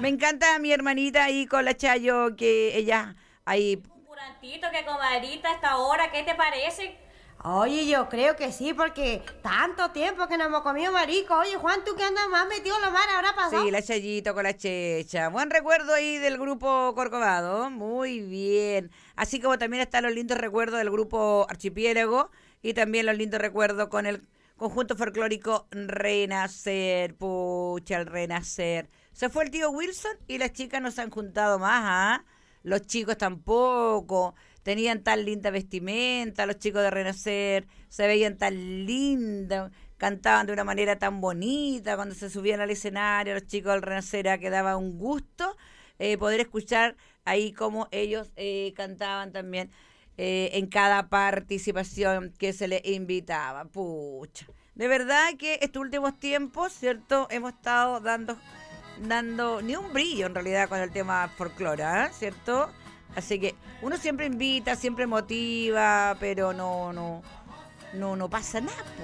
Me encanta mi hermanita ahí con la Chayo, que ella ahí. Un curantito que comadrita a esta hora, ¿qué te parece? Oye, yo creo que sí, porque tanto tiempo que no hemos comido marisco. Oye, Juan, tú que andas más metido en la mar, ¿habrá pasado? Sí, la Chayito con la Checha. Buen recuerdo ahí del grupo Corcovado. Muy bien. Así como también están los lindos recuerdos del grupo Archipiélago y también los lindos recuerdos con el conjunto folclórico Renacer. Pucha, el Renacer. Se fue el tío Wilson y las chicas no se han juntado más, ¿ah? Los chicos tampoco. Tenían tan linda vestimenta, los chicos de Renacer. Se veían tan lindos, cantaban de una manera tan bonita cuando se subían al escenario, los chicos del Renacera, que daba un gusto poder escuchar ahí cómo ellos cantaban también en cada participación que se les invitaba. Pucha, de verdad que estos últimos tiempos, ¿cierto? Hemos estado dando ni un brillo en realidad con el tema folclore, ¿eh? ¿Cierto? Así que uno siempre invita, siempre motiva, pero no pasa nada.